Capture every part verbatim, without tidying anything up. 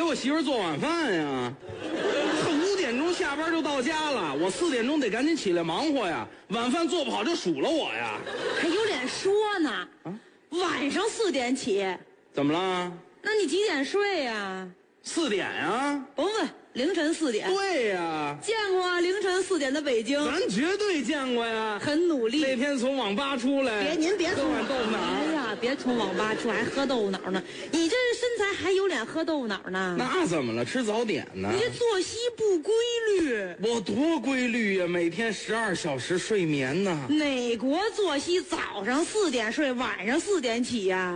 我媳妇做晚饭呀。她五点钟下班就到家了，我四点钟得赶紧起来忙活呀，晚饭做不好就数落我呀。 还有脸说呢？啊，晚上四点起， 怎么了？ 那你几点睡呀？ 四点呀？ 甭问，凌晨四点。 对呀， 见过啊，凌晨四点的北京， 咱绝对见过呀。 很努力。 那天从网吧出来， 别您别喝碗豆腐脑。 哎呀，别从网吧出来还喝豆腐脑呢！你这身材还有脸喝豆腐脑呢？ 那怎么了？吃早点呢？ 你这作息不规律。 我多规律呀，每天十二小时睡眠呢。 哪国作息早上四点睡，晚上四点起呀？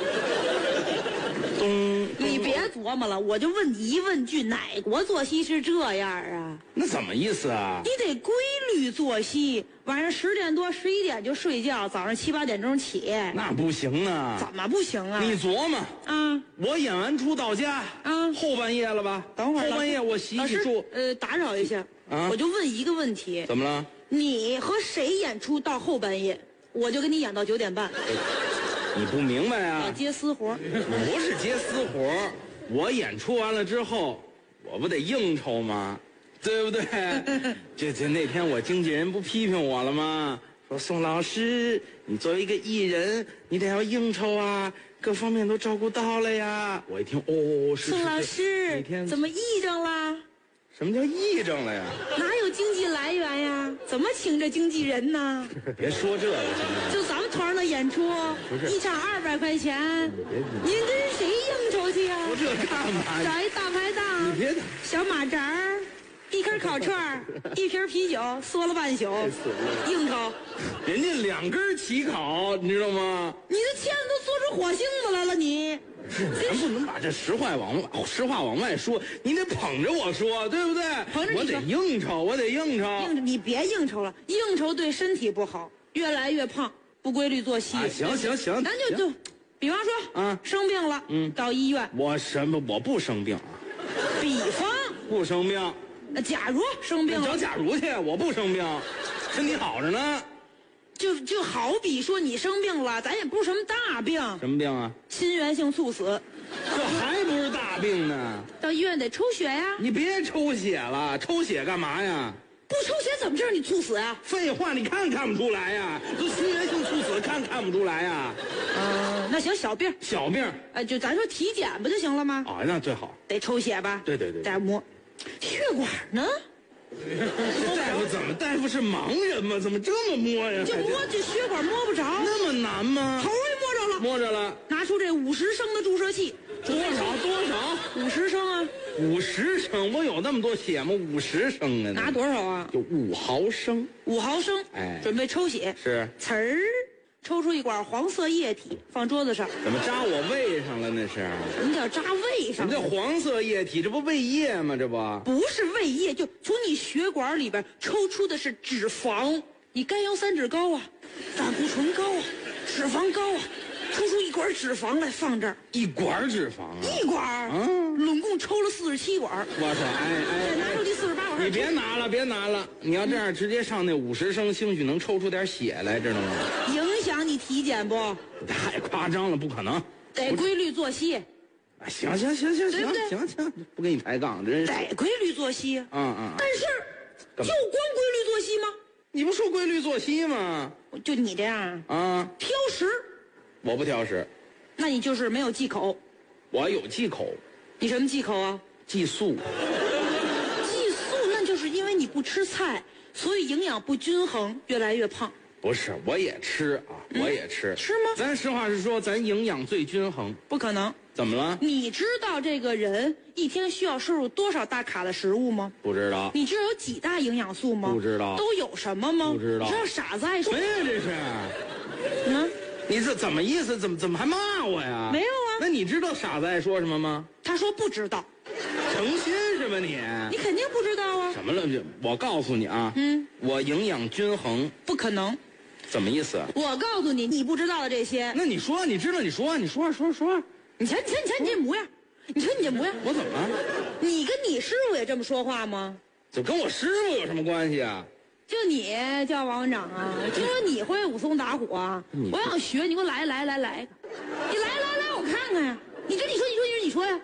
东， 你别琢磨了，我就问你一问句，哪国作息是这样啊？ 那怎么意思啊？ 你得规律作息，晚上十点多、十一点就睡觉，早上七八点钟起。 那不行啊！ 怎么不行啊？ 你琢磨啊！ 我演完出到家啊， 后半夜了吧？ 等会儿后半夜我洗洗漱。 呃，打扰一下啊， 我就问一个问题。 怎么了？ 你和谁演出到后半夜，我就跟你演到九点半。 你不明白啊？ 接私活。 不是接私活，我演出完了之后，我不得应酬吗？对不对？这这那天我经纪人不批评我了吗？说宋老师，你作为一个艺人，你得要应酬啊，各方面都照顾到了呀。我一听，哦，是是是。 宋老师， 那天怎么癔症啦？ 什么叫癔症了呀？ 哪有经济来源呀？怎么请这经纪人呢？ 别说这个行吗？ 就咱们团的演出，一场二百块钱，您跟谁应酬去呀？ 我这干嘛呀？ 找一大排档， 你别小马扎儿，一根烤串，一瓶啤酒，嗦了半宿，应酬。 人家两根起烤，你知道吗？ 你的签子都做出火星子来了，你。 咱不能把这实话往实话往外说，你得捧着我说，对不对？ 捧着你说， 我得应酬，我得应酬。 应你别应酬了，应酬对身体不好，越来越胖，不规律作息。 啊、行行行， 咱就就，比方说， 啊， 生病了， 嗯， 到医院。 我什么？我不生病啊。 比方不生病， 那假如生病了， 找假如去，我不生病，身体好着呢。 就就好比说你生病了，咱也不是什么大病。 什么病啊？ 心源性猝死， 这还不是大病呢？ 到医院得抽血呀。 你别抽血了，抽血干嘛呀？ 不抽血怎么知道你猝死啊？ 废话，你看看不出来呀？都心源性猝死，看看不出来呀？ 嗯，那行，小病。 小病。 哎，就咱说体检不就行了吗？ 哦，那最好。 得抽血吧？ 对对对。 再摸，血管呢？ 大夫怎么？大夫是盲人吗？怎么这么摸呀？ 就摸这血管摸不着， 那么难吗？ 头也摸着了， 摸着了。 拿出这五十升的注射器， 多少多少？ 五十升啊！ 五十升，我有那么多血吗？五十升啊！ 拿多少啊？ 就五毫升。 五毫升， 哎， 准备抽血。 是。 呲儿，抽出一管黄色液体，放桌子上。 怎么扎我胃上了？那是。 什么叫扎胃上？ 什么叫黄色液体？这不胃液吗？这不。 不是胃液，就从你血管里边抽出的是脂肪。你甘油三酯高啊，胆固醇高啊，脂肪高啊，抽出一管脂肪来放这儿。 一管脂肪啊？ 一管。嗯，拢共抽了四十七管。 我操！哎哎， 再拿出第四十八管。 你别拿了，别拿了！你要这样直接上那五十升，兴许能抽出点血来，知道吗？ 影响你体检不？ 太夸张了，不可能。 得规律作息。 啊，行行行行行行行，不跟你抬杠，真是。 得规律作息。 嗯嗯。 但是，就光规律作息吗？ 你不说规律作息吗？ 就你这样啊？ 挑食。 我不挑食。 那你就是没有忌口。 我有忌口。 你什么忌口啊？ 忌素。 忌素，那就是因为你不吃菜，所以营养不均衡，越来越胖。 不是，我也吃啊， 嗯、 我也吃。 吃吗？ 咱实话实说，咱营养最均衡。 不可能。 怎么了？ 你知道这个人一天需要摄入多少大卡的食物吗？ 不知道。 你知道有几大营养素吗？ 不知道。 都有什么吗？ 不知道。 你知道傻子爱说什么呀？这是？ 嗯， 你这怎么意思？怎么怎么还骂我呀？ 没有啊。 那你知道傻子爱说什么吗？ 他说不知道。 诚心是吧你？ 你肯定不知道啊。 什么了？我告诉你啊， 嗯， 我营养均衡。 不可能。 怎么意思？ 我告诉你，你不知道的这些。 那你说，你知道，你说，你说说说。 你瞧，你瞧，你瞧，你这模样，你瞧你这模样。 我怎么了？ 你跟你师傅也这么说话吗？ 这跟我师傅有什么关系啊？ 就你叫王院长啊，听说你会武松打虎啊？我想学，你给我来来来来一个，你来来来，我看看呀。你这你说你说你说你说呀。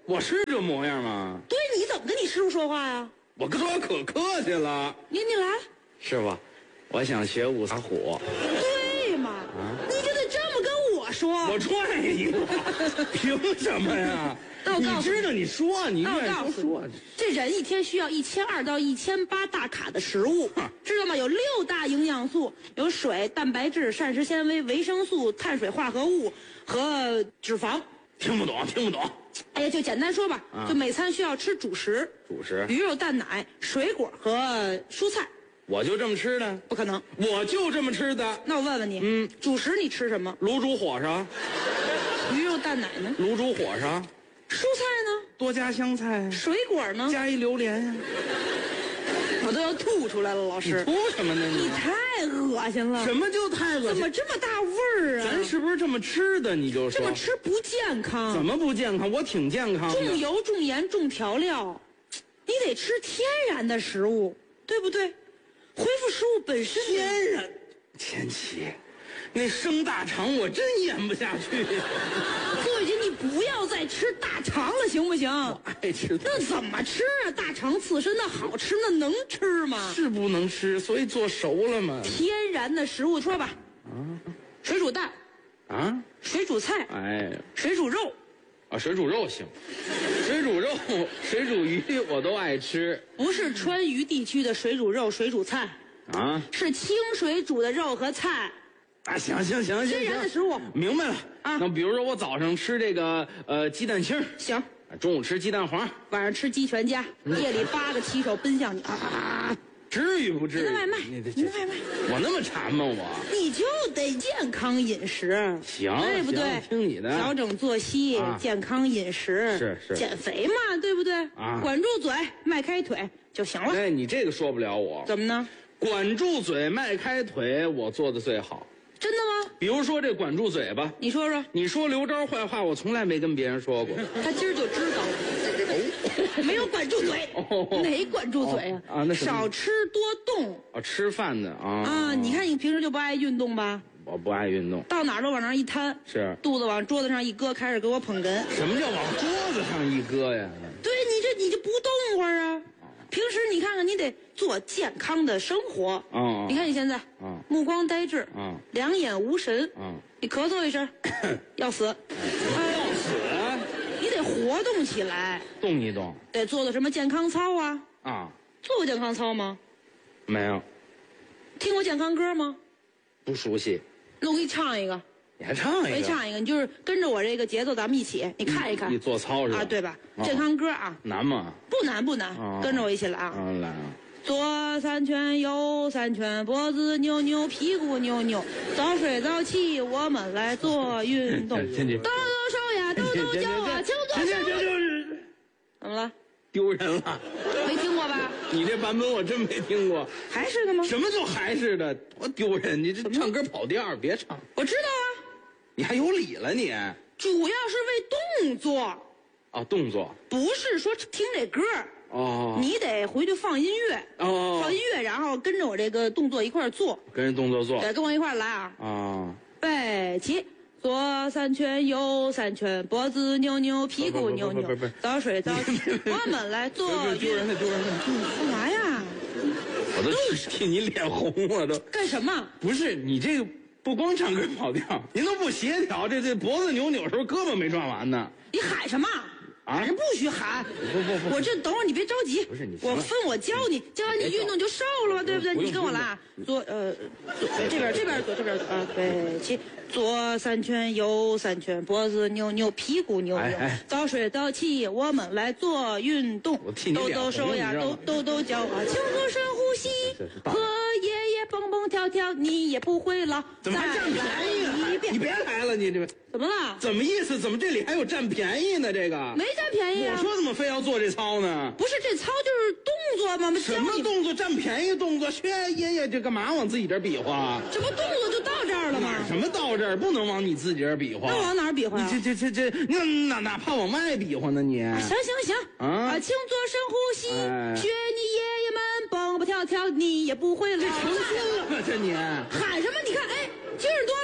我是这模样吗？ 对，你怎么跟你师傅说话呀？ 我跟我可客气了。 你你来， 师傅，我想学五撒虎。 对嘛？啊，你就得这么跟我说。 我踹你，凭什么呀？你知道你说，你愿意说说。 这人一天需要一千二到一千八大卡的食物，知道吗？有六大营养素，有水、蛋白质、膳食纤维、维生素、碳水化合物和脂肪。 听不懂，听不懂。 哎呀，就简单说吧，啊、就每餐需要吃主食， 主食， 鱼肉、蛋奶、水果和蔬菜。 我就这么吃的？ 不可能， 我就这么吃的。 那我问问你， 嗯， 主食你吃什么？ 卤煮火烧。 鱼肉、蛋奶呢？ 卤煮火烧。 蔬菜呢？ 多加香菜。 水果呢？ 加一榴莲呀。 我都要吐出来了，老师。 你吐什么呢你？ 你太恶心了。 什么就太恶心？ 怎么这么大味儿啊？ 咱是不是这么吃的？你就说。 这么吃不健康。 怎么不健康？我挺健康的。 重油、重盐、重调料，你得吃天然的食物，对不对？恢复食物本身。 天然。千玺，那生大肠我真咽不下去。 各位姐，你不要再吃大肠了，行不行？ 我爱吃。 那怎么吃啊？大肠刺身那好吃，那能吃吗？ 是不能吃，所以做熟了嘛。 天然的食物，说吧。 啊。 水煮蛋。 啊。 水煮菜。 哎。 水煮肉。 啊，水煮肉行。水煮肉、水煮鱼我都爱吃。 不是川渝地区的水煮肉、水煮菜。 啊。 是清水煮的肉和菜。 啊，行行行行， 天然的食物， 明白了啊。 那比如说我早上吃这个呃鸡蛋清， 行； 中午吃鸡蛋黄， 晚上吃鸡全家，夜里八个骑手奔向你啊！ 至于不至于？ 你的外卖，你的外卖， 我那么馋吗？我你就得健康饮食， 行， 对不对？ 听你的， 调整作息， 啊、 健康饮食， 是是， 减肥嘛，对不对？ 啊， 管住嘴，迈开腿就行了。 哎，你这个说不了我， 怎么呢？ 管住嘴，迈开腿，我做的最好。 真的吗？ 比如说这管住嘴吧， 你说说。 你说刘钊坏话，我从来没跟别人说过。 他今儿就知道了。没有管住嘴。 哦、 哪管住嘴呀、 啊？啊，那少吃多动。 啊，吃饭的啊。 啊，你看你平时就不爱运动吧？ 我不爱运动， 到哪儿都往那儿一摊， 是肚子往桌子上一搁，开始给我捧哏。 什么叫往桌子上一搁呀？ 对你这你就不动会儿啊？平时你看看，你得做健康的生活。 嗯， 你看你现在， 嗯， 目光呆滞， 嗯， 两眼无神， 嗯， 你咳嗽一声，要死， 要死， 你得活动起来， 动一动， 得做做什么健康操啊？ 啊， 做过健康操吗？ 没有。 听过健康歌吗？ 不熟悉。 那我给你唱一个。 你还唱一个？ 我给你唱一个，你就是跟着我这个节奏，咱们一起，你看一看。 你做操是吧？ 啊，对吧？健康歌啊。 难吗？ 不难不难，跟着我一起来啊。 嗯，来啊。 左三圈，右三圈，脖子扭扭，屁股扭扭，早睡早起，我们来做运动。抖抖手呀，抖抖脚啊，请坐下。怎么了？ 丢人了。 没听过吧？ 你这版本我真没听过。 还是的吗？ 什么叫还是的？多丢人！你这唱歌跑调，别唱。 我知道啊。 你还有理了你？ 主要是为动作。 啊，动作。 不是说听这歌。 哦。 你得回去放音乐。 哦。 放音乐，然后跟着我这个动作一块做。 跟着动作做。 对，跟我一块来啊。 啊。 备起。左三圈，右三圈，脖子扭扭，屁股扭扭，早睡早起。我们来做运动。 丢人了，丢人了！ 干嘛呀？ 我都替你脸红了都。 干什么？ 不是你这个不光唱歌跑调，您都不协调，这这脖子扭扭的时候胳膊没转完呢。 你喊什么？ 啊， 人不许喊。 不不不， 我这等会儿你别着急。 不是你， 我分我教你，教完你运动就瘦了嘛，对不对？你跟我来啊，左呃，左这边这边左这边左啊，对，起。左三圈，右三圈，脖子扭扭，屁股扭扭，早睡早起，我们来做运动。抖抖手呀，抖抖抖脚啊，请做深呼吸，和爷爷蹦蹦跳跳，你也不会老。 怎么还占便宜啊？你别来了，你这怎么了？ 怎么意思？怎么这里还有占便宜呢？这个没占便宜啊！ 我说怎么非要做这操呢？ 不是这操就是动作吗？ 什么动作？占便宜动作？学爷爷这干嘛往自己这比划？ 这不动作就到这儿了吗？ 什么到这儿？不能往你自己这儿比划。 那往哪儿比划呀？ 你这这这这，那哪哪怕往外比划呢？你行行行啊，请做深呼吸，学你爷爷们蹦蹦跳跳，你也不会老。 这成心了吗？这你喊什么？你看，哎，劲儿多了吧？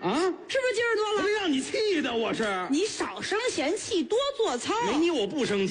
啊， 是不是劲儿多了？ 让你气的我是。 你少生闲气，多做操。 没你我不生气。